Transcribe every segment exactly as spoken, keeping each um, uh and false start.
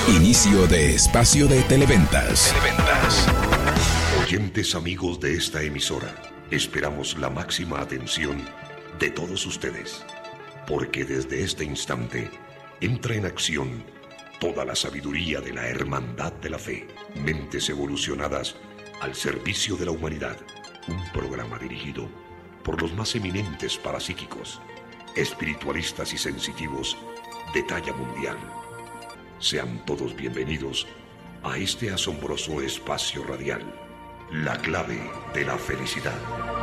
Inicio de espacio de Televentas. Televentas. Oyentes amigos de esta emisora, esperamos la máxima atención de todos ustedes, porque desde este instante entra en acción toda la sabiduría de la hermandad de la fe, mentes evolucionadas al servicio de la humanidad, un programa dirigido por los más eminentes parapsíquicos, espiritualistas y sensitivos de talla mundial. Sean todos bienvenidos a este asombroso espacio radial, la clave de la felicidad.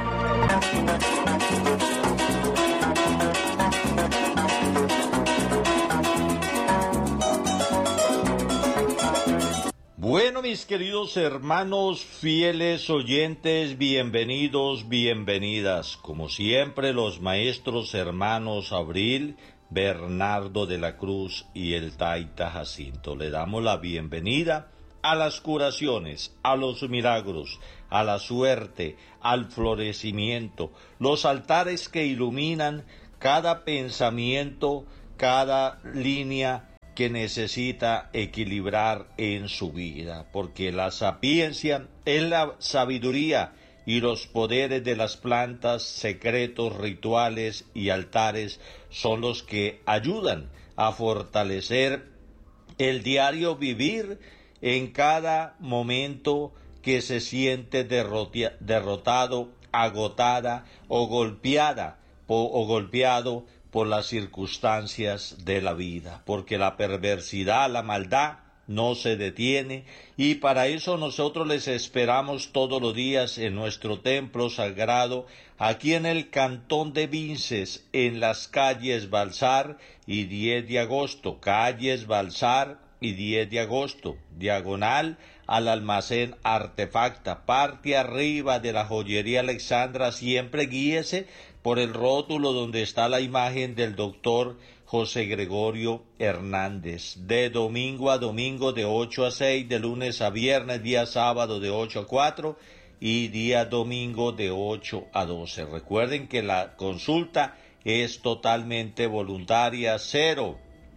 Bueno, mis queridos hermanos, fieles oyentes, bienvenidos, bienvenidas. Como siempre, los maestros hermanos Abril, Bernardo de la Cruz y el Taita Jacinto. Le damos la bienvenida a las curaciones, a los milagros, a la suerte, al florecimiento, los altares que iluminan cada pensamiento, cada línea que necesita equilibrar en su vida, porque la sapiencia es la sabiduría y los poderes de las plantas, secretos, rituales y altares son los que ayudan a fortalecer el diario vivir en cada momento que se siente derrotia, derrotado, agotada o golpeada o, o golpeado por las circunstancias de la vida, porque la perversidad, la maldad no se detiene, y para eso nosotros les esperamos todos los días en nuestro templo sagrado, aquí en el Cantón de Vinces, en las calles Balsar y diez de agosto, calles Balsar y diez de agosto, diagonal al almacén Artefacta, parte arriba de la joyería Alexandra. Siempre guíese por el rótulo donde está la imagen del doctor José Gregorio Hernández, de domingo a domingo de ocho a seis, de lunes a viernes, día sábado de ocho a cuatro y día domingo de ocho a doce. Recuerden que la consulta es totalmente voluntaria. Cero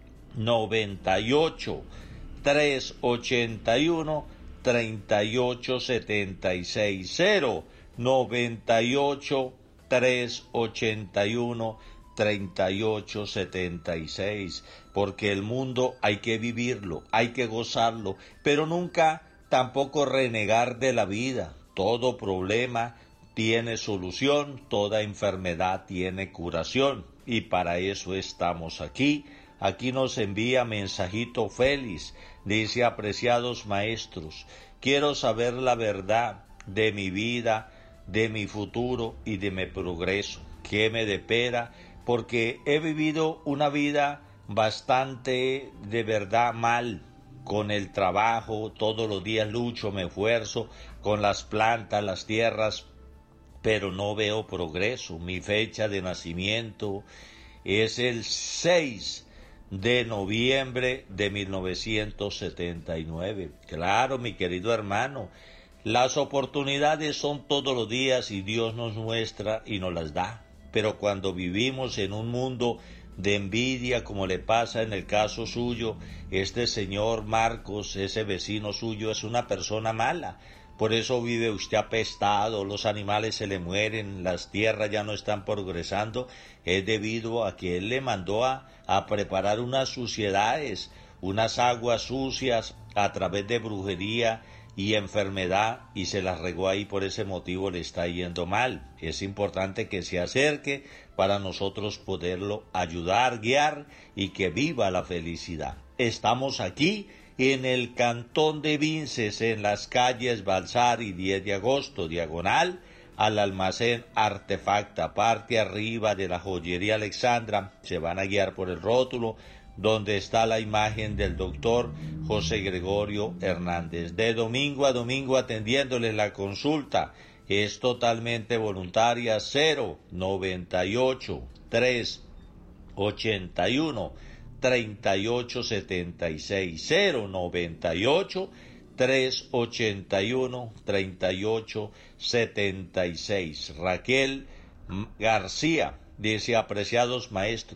noventa y ocho, trescientos ochenta y uno, treinta y ocho setenta y seis, cero noventa y ocho, trescientos ochenta y uno, treinta y ocho setenta y seis, porque el mundo hay que vivirlo, hay que gozarlo, pero nunca tampoco renegar de la vida. Todo problema tiene solución, toda enfermedad tiene curación, y para eso estamos aquí. Aquí nos envía mensajito Félix, dice: apreciados maestros, quiero saber la verdad de mi vida, de mi futuro y de mi progreso. ¿Qué me depara? Porque he vivido una vida bastante, de verdad, mal, con el trabajo, todos los días lucho, me esfuerzo, con las plantas, las tierras, pero no veo progreso. Mi fecha de nacimiento es el seis de noviembre de mil novecientos setenta y nueve. Claro, mi querido hermano, las oportunidades son todos los días y Dios nos muestra y nos las da. Pero cuando vivimos en un mundo de envidia, como le pasa en el caso suyo, este señor Marcos, ese vecino suyo, es una persona mala. Por eso vive usted apestado, los animales se le mueren, las tierras ya no están progresando. Es debido a que él le mandó a, a preparar unas suciedades, unas aguas sucias a través de brujería y enfermedad, y se las regó ahí. Por ese motivo le está yendo mal. Es importante que se acerque para nosotros poderlo ayudar, guiar y que viva la felicidad. Estamos aquí en el Cantón de Vinces, en las calles Balsar y diez de agosto, diagonal al almacén Artefacta, parte arriba de la joyería Alexandra. Se van a guiar por el rótulo donde está la imagen del doctor José Gregorio Hernández. De domingo a domingo atendiéndole la consulta. Es totalmente voluntaria. Cero noventa y ocho, trescientos ochenta y uno, treinta y ocho setenta y seis, cero noventa y ocho, trescientos ochenta y uno, treinta y ocho setenta y seis. Raquel García dice: apreciados maestros,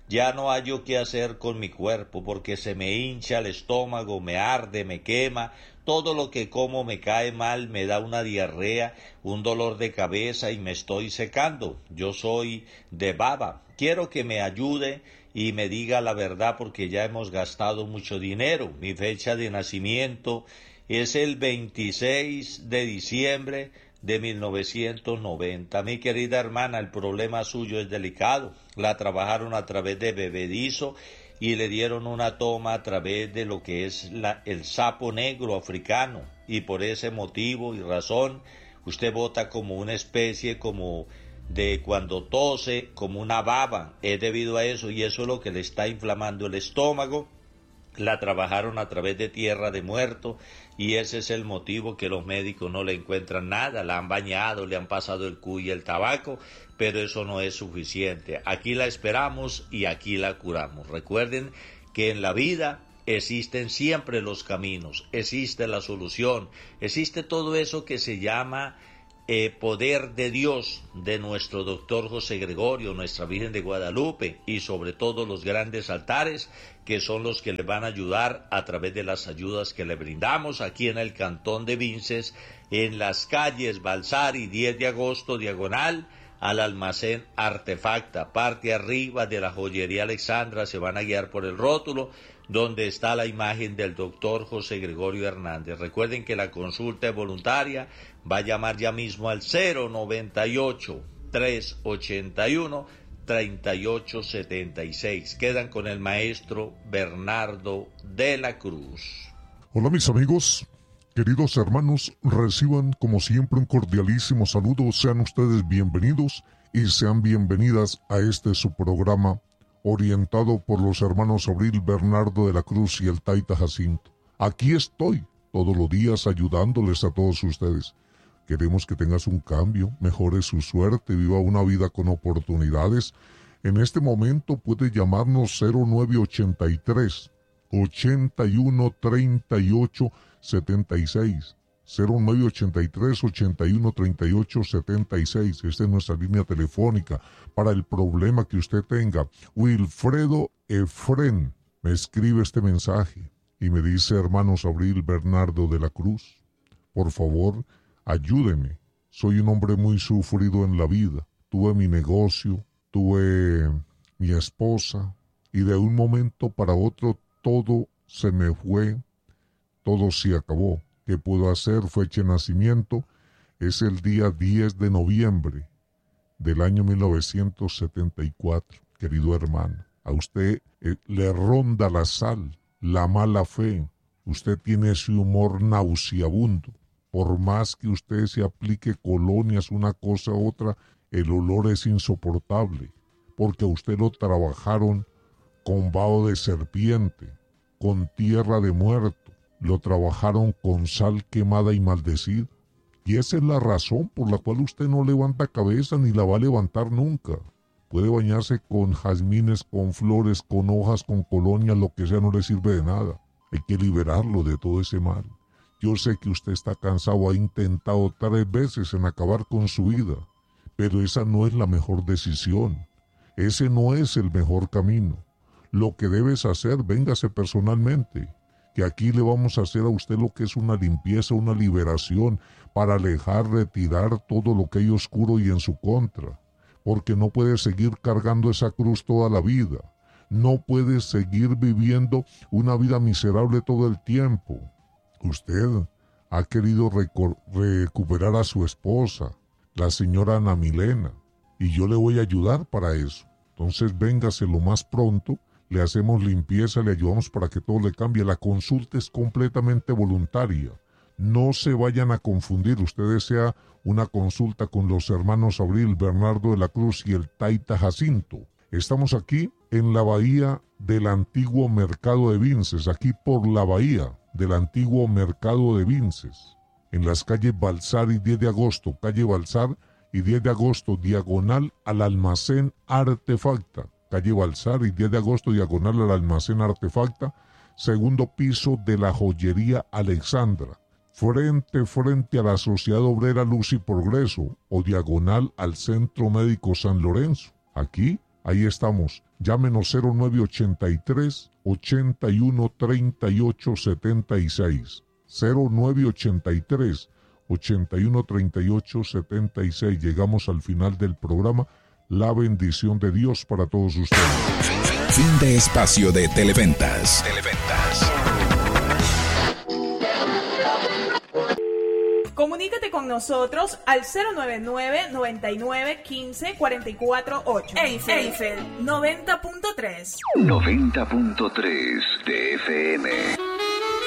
Ya no hallo qué hacer con mi cuerpo, porque se me hincha el estómago, me arde, me quema, todo lo que como me cae mal, me da una diarrea, un dolor de cabeza y me estoy secando. Yo soy de baba. Quiero que me ayude y me diga la verdad, porque ya hemos gastado mucho dinero. Mi fecha de nacimiento es el veintiséis de diciembre de mil novecientos noventa. Mi querida hermana, el problema suyo es delicado. La trabajaron a través de bebedizo y le dieron una toma a través de lo que es la, el sapo negro africano, y por ese motivo y razón usted bota como una especie como de cuando tose, como una baba. Es debido a eso, y eso es lo que le está inflamando el estómago. La trabajaron a través de tierra de muerto, y ese es el motivo que los médicos no le encuentran nada. La han bañado, le han pasado el cuy y el tabaco, pero eso no es suficiente. Aquí la esperamos y aquí la curamos. Recuerden que en la vida existen siempre los caminos, existe la solución, existe todo eso que se llama Eh, poder de Dios, de nuestro doctor José Gregorio, nuestra Virgen de Guadalupe, y sobre todo los grandes altares, que son los que le van a ayudar a través de las ayudas que le brindamos aquí en el Cantón de Vinces, en las calles Balsar y diez de agosto, diagonal al almacén Artefacta. Parte arriba de la joyería Alexandra se van a guiar por el rótulo donde está la imagen del doctor José Gregorio Hernández. Recuerden que la consulta es voluntaria. Va a llamar ya mismo al cero noventa y ocho, trescientos ochenta y uno, treinta y ocho setenta y seis. Quedan con el maestro Bernardo de la Cruz. Hola mis amigos, queridos hermanos, reciban como siempre un cordialísimo saludo. Sean ustedes bienvenidos y sean bienvenidas a este su programa orientado por los hermanos Abril, Bernardo de la Cruz y el Taita Jacinto. Aquí estoy todos los días ayudándoles a todos ustedes. Queremos que tengas un cambio, mejore su suerte, viva una vida con oportunidades. En este momento puede llamarnos cero nueve ochenta y tres, ochenta y uno, treinta y ocho setenta y seis. cero nueve ochenta y tres, ochenta y uno, treinta y ocho setenta y seis. Esta es nuestra línea telefónica para el problema que usted tenga. Wilfredo Efren me escribe este mensaje y me dice: hermanos Abril, Bernardo de la Cruz, por favor, ayúdeme. Soy un hombre muy sufrido en la vida. Tuve mi negocio, tuve mi esposa, y de un momento para otro todo se me fue, todo se acabó. ¿Qué puedo hacer? Fecha de nacimiento es el día diez de noviembre del año mil novecientos setenta y cuatro. Querido hermano, a usted eh, le ronda la sal, la mala fe. Usted tiene ese humor nauseabundo. Por más que usted se aplique colonias, una cosa u otra, el olor es insoportable, porque a usted lo trabajaron con vaho de serpiente, con tierra de muerto. Lo trabajaron con sal quemada y maldecida. Y esa es la razón por la cual usted no levanta cabeza ni la va a levantar nunca. Puede bañarse con jazmines, con flores, con hojas, con colonia, lo que sea, no le sirve de nada. Hay que liberarlo de todo ese mal. Yo sé que usted está cansado, ha intentado tres veces en acabar con su vida, pero esa no es la mejor decisión. Ese no es el mejor camino. Lo que debes hacer, véngase personalmente, que aquí le vamos a hacer a usted lo que es una limpieza, una liberación, para alejar, retirar todo lo que hay oscuro y en su contra, porque no puede seguir cargando esa cruz toda la vida, no puede seguir viviendo una vida miserable todo el tiempo. Usted ha querido recuperar a su esposa, la señora Ana Milena, y yo le voy a ayudar para eso. Entonces véngase lo más pronto, le hacemos limpieza, le ayudamos para que todo le cambie. La consulta es completamente voluntaria. No se vayan a confundir. Usted desea una consulta con los hermanos Abril, Bernardo de la Cruz y el Taita Jacinto. Estamos aquí en la bahía del antiguo mercado de Vinces, aquí por la bahía del antiguo mercado de Vinces, en las calles Balsar y diez de agosto, calle Balsar y diez de agosto, diagonal al almacén Artefacta, calle Balsar y diez de agosto, diagonal al almacén Artefacta, segundo piso de la joyería Alexandra, frente, frente a la Sociedad Obrera Luz y Progreso, o diagonal al Centro Médico San Lorenzo. Aquí Ahí estamos. Llámenos cero nueve ochenta y tres, ochenta y uno, treinta y ocho, setenta y seis. cero nueve ochenta y tres, ochenta y uno, treinta y ocho, setenta y seis. Llegamos al final del programa. La bendición de Dios para todos ustedes. Fin de espacio de Televentas. Televentas. Comunícate con nosotros al cero nueve nueve, noventa y nueve, quince, cuarenta y cuatro, ocho. Eiffel, Eiffel noventa punto tres. noventa punto tres de F M.